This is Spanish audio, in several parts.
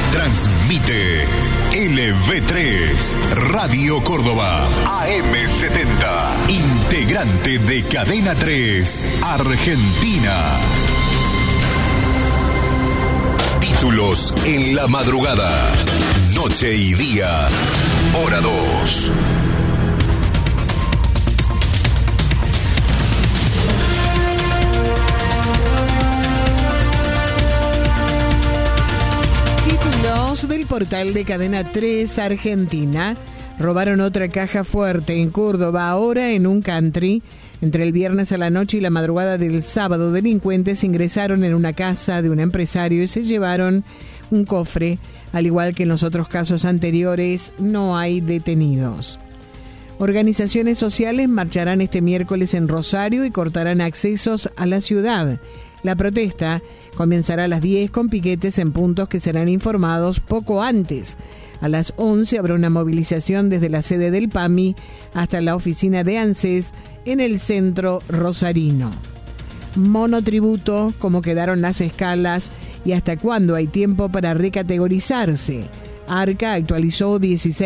Transmite LV3, Radio Córdoba, AM70, integrante de Cadena 3, Argentina. Títulos en la madrugada, noche y día, hora 2. Del portal de Cadena 3 Argentina. Robaron otra caja fuerte en Córdoba, ahora en un country. Entre el viernes a la noche y la madrugada del sábado, delincuentes ingresaron en una casa de un empresario y se llevaron un cofre. Al igual que en los otros casos anteriores, no hay detenidos. Organizaciones sociales marcharán este miércoles en Rosario y cortarán accesos a la ciudad. La protesta comenzará a las 10 con piquetes en puntos que serán informados poco antes. A las 11 habrá una movilización desde la sede del PAMI hasta la oficina de ANSES en el centro rosarino. Monotributo, cómo quedaron las escalas y hasta cuándo hay tiempo para recategorizarse. Arca actualizó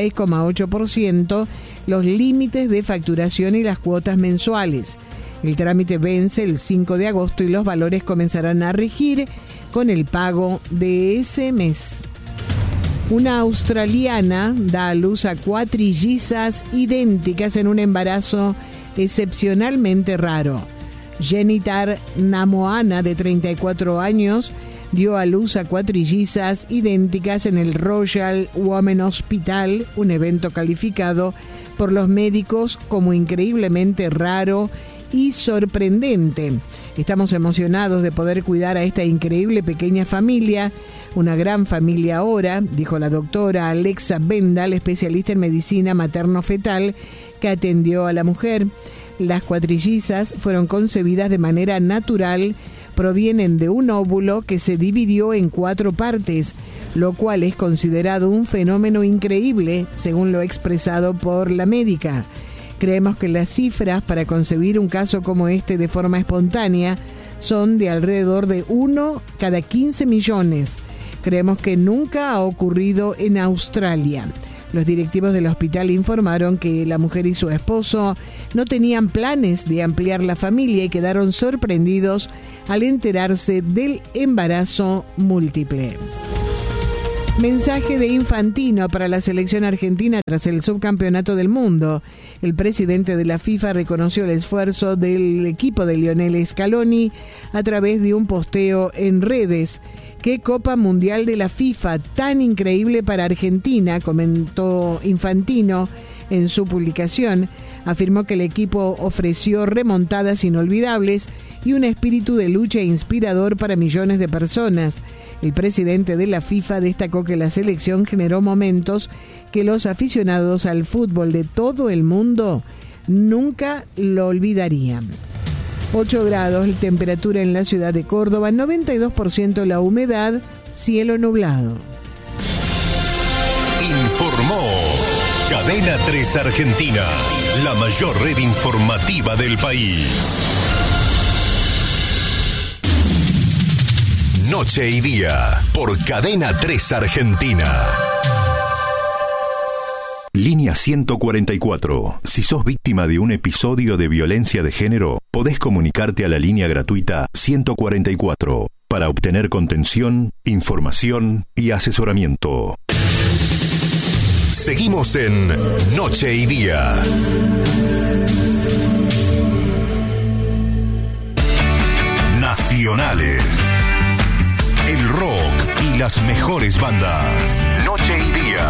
16,8% los límites de facturación y las cuotas mensuales. El trámite vence el 5 de agosto y los valores comenzarán a regir con el pago de ese mes. Una australiana da a luz a cuatrillizas idénticas en un embarazo excepcionalmente raro. Jenitar Namoana, de 34 años, dio a luz a cuatrillizas idénticas en el Royal Women Hospital, un evento calificado por los médicos como increíblemente raro y sorprendente. Estamos emocionados de poder cuidar a esta increíble pequeña familia, una gran familia ahora, dijo la doctora Alexa Bendal, especialista en medicina materno-fetal, que atendió a la mujer. Las cuatrillizas fueron concebidas de manera natural, provienen de un óvulo que se dividió en 4 partes, lo cual es considerado un fenómeno increíble, según lo expresado por la médica. Creemos que las cifras para concebir un caso como este de forma espontánea son de alrededor de 1 cada 15 millones. Creemos que nunca ha ocurrido en Australia. Los directivos del hospital informaron que la mujer y su esposo no tenían planes de ampliar la familia y quedaron sorprendidos al enterarse del embarazo múltiple. Mensaje de Infantino para la selección argentina tras el subcampeonato del mundo. El presidente de la FIFA reconoció el esfuerzo del equipo de Lionel Scaloni a través de un posteo en redes. ¡Qué Copa Mundial de la FIFA tan increíble para Argentina!, comentó Infantino en su publicación. Afirmó que el equipo ofreció remontadas inolvidables y un espíritu de lucha inspirador para millones de personas. El presidente de la FIFA destacó que la selección generó momentos que los aficionados al fútbol de todo el mundo nunca lo olvidarían. 8 grados, la temperatura en la ciudad de Córdoba, 92% la humedad, cielo nublado. Informó Cadena 3 Argentina, la mayor red informativa del país. Noche y día, por Cadena 3 Argentina. Línea 144. Si sos víctima de un episodio de violencia de género, podés comunicarte a la línea gratuita 144 para obtener contención, información y asesoramiento. Seguimos en Noche y Día. Nacionales. El rock y las mejores bandas. Noche y Día.